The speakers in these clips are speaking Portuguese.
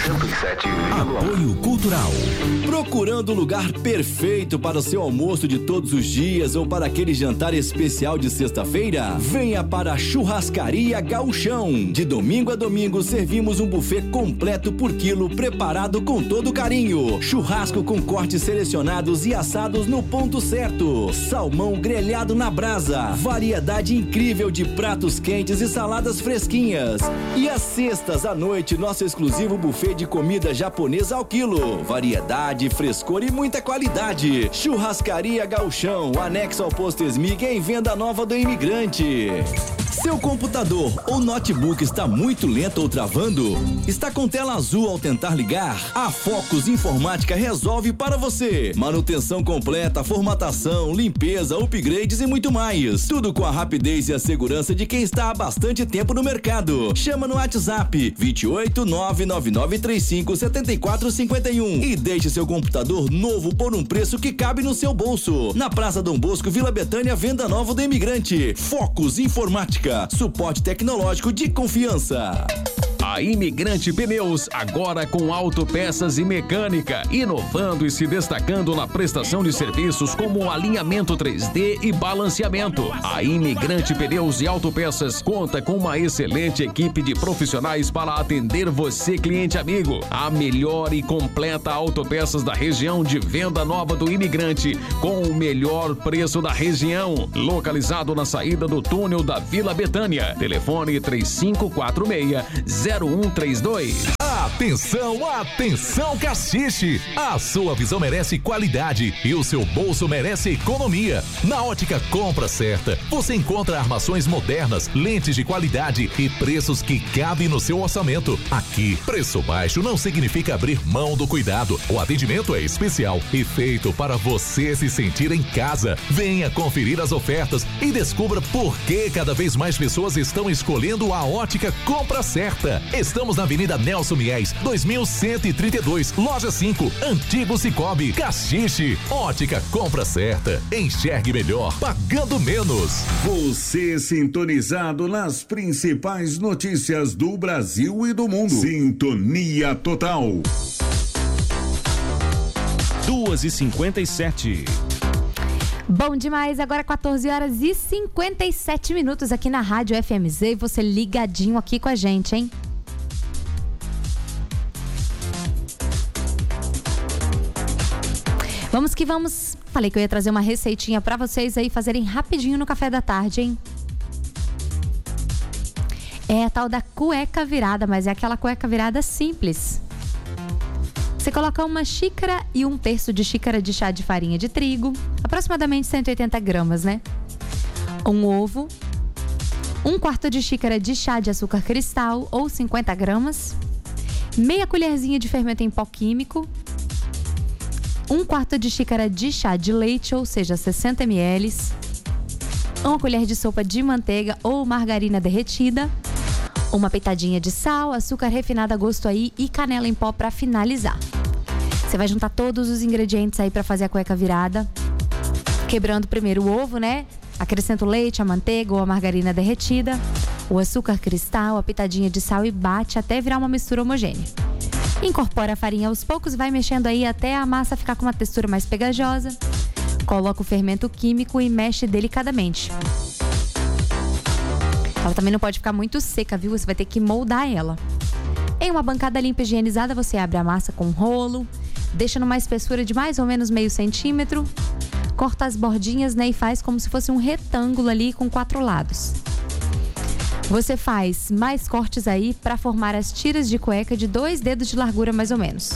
Apoio Cultural. Procurando o lugar perfeito para o seu almoço de todos os dias ou para aquele jantar especial de sexta-feira? Venha para a Churrascaria Gauchão. De domingo a domingo servimos um buffet completo por quilo, preparado com todo carinho. Churrasco com cortes selecionados e assados no ponto certo. Salmão grelhado na brasa. Variedade incrível de pratos quentes e saladas fresquinhas. E às sextas à noite, nosso exclusivo buffet de comida japonesa ao quilo. Variedade, frescor e muita qualidade. Churrascaria Gauchão, anexo ao posto Esmig, em venda nova do Imigrante. Seu computador ou notebook está muito lento ou travando? Está com tela azul ao tentar ligar? A Focus Informática resolve para você. Manutenção completa, formatação, limpeza, upgrades e muito mais. Tudo com a rapidez e a segurança de quem está há bastante tempo no mercado. Chama no WhatsApp 28999357451 e deixe seu computador novo por um preço que cabe no seu bolso. Na Praça Dom Bosco, Vila Betânia, venda nova do Imigrante. Focus Informática. Suporte tecnológico de confiança. A Imigrante Pneus, agora com autopeças e mecânica, inovando e se destacando na prestação de serviços como alinhamento 3D e balanceamento. A Imigrante Pneus e Autopeças conta com uma excelente equipe de profissionais para atender você, cliente amigo. A melhor e completa autopeças da região de venda nova do Imigrante, com o melhor preço da região. Localizado na saída do túnel da Vila Betânia. Telefone 3546-0132. Atenção, atenção, Caxixe! A sua visão merece qualidade e o seu bolso merece economia. Na Ótica Compra Certa, você encontra armações modernas, lentes de qualidade e preços que cabem no seu orçamento. Aqui, preço baixo não significa abrir mão do cuidado. O atendimento é especial e feito para você se sentir em casa. Venha conferir as ofertas e descubra por que cada vez mais pessoas estão escolhendo a Ótica Compra Certa. Estamos na Avenida Nelson Mies, 2132, Loja 5, Antigo Cicobi, Caxixe. Ótica Compra Certa. Enxergue melhor, pagando menos. Você sintonizado nas principais notícias do Brasil e do mundo. Sintonia total. 2h57. Bom demais, agora 14h57 aqui na Rádio FMZ e você ligadinho aqui com a gente, hein? Vamos que vamos. Falei que eu ia trazer uma receitinha pra vocês aí fazerem rapidinho no café da tarde, hein? É a tal da cueca virada, mas é aquela cueca virada simples. Você coloca 1 xícara e 1/3 de xícara de chá de farinha de trigo, aproximadamente 180 gramas, né? 1 ovo, 1/4 de xícara de chá de açúcar cristal ou 50 gramas, meia colherzinha de fermento em pó químico, 1/4 de xícara de chá de leite, ou seja, 60 ml, 1 colher de sopa de manteiga ou margarina derretida, uma pitadinha de sal, açúcar refinado a gosto aí e canela em pó para finalizar. Você vai juntar todos os ingredientes aí para fazer a cueca virada, quebrando primeiro o ovo, né? Acrescenta o leite, a manteiga ou a margarina derretida, o açúcar cristal, a pitadinha de sal e bate até virar uma mistura homogênea. Incorpora a farinha aos poucos e vai mexendo aí até a massa ficar com uma textura mais pegajosa. Coloca o fermento químico e mexe delicadamente. Ela também não pode ficar muito seca, viu? Você vai ter que moldar ela. Em uma bancada limpa e higienizada, você abre a massa com um rolo, deixa numa espessura de mais ou menos meio centímetro, corta as bordinhas, né, e faz como se fosse um retângulo ali com 4 lados. Você faz mais cortes aí para formar as tiras de cueca de 2 dedos de largura mais ou menos.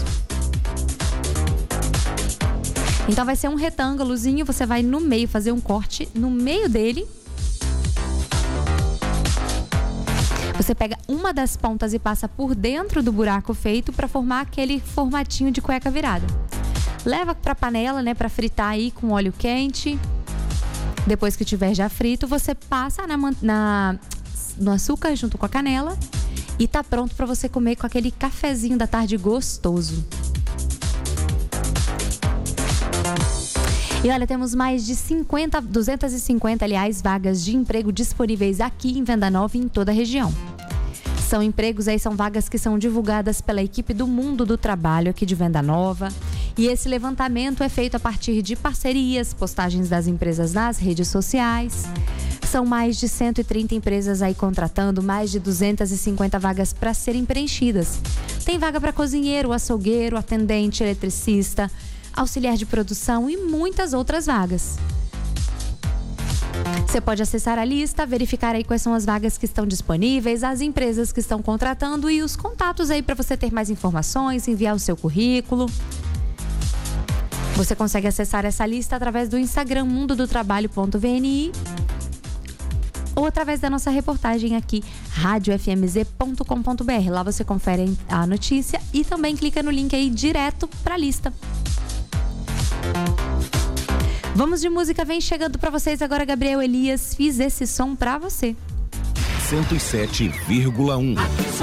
Então vai ser um retângulozinho, você vai no meio fazer um corte no meio dele. Você pega uma das pontas e passa por dentro do buraco feito para formar aquele formatinho de cueca virada. Leva para a panela, né, para fritar aí com óleo quente. Depois que tiver já frito, você passa no açúcar junto com a canela e tá pronto para você comer com aquele cafezinho da tarde gostoso. E olha, temos mais de 250, aliás, vagas de emprego disponíveis aqui em Venda Nova e em toda a região. São empregos aí, são vagas que são divulgadas pela equipe do Mundo do Trabalho aqui de Venda Nova. E esse levantamento é feito a partir de parcerias, postagens das empresas nas redes sociais. São mais de 130 empresas aí contratando, mais de 250 vagas para serem preenchidas. Tem vaga para cozinheiro, açougueiro, atendente, eletricista, auxiliar de produção e muitas outras vagas. Você pode acessar a lista, verificar aí quais são as vagas que estão disponíveis, as empresas que estão contratando e os contatos aí para você ter mais informações, enviar o seu currículo. Você consegue acessar essa lista através do Instagram mundodotrabalho.vni ou através da nossa reportagem aqui, radiofmz.com.br. Lá você confere a notícia e também clica no link aí direto para a lista. Vamos de música, vem chegando para vocês agora, Gabriel Elias, fiz esse som para você. 107,1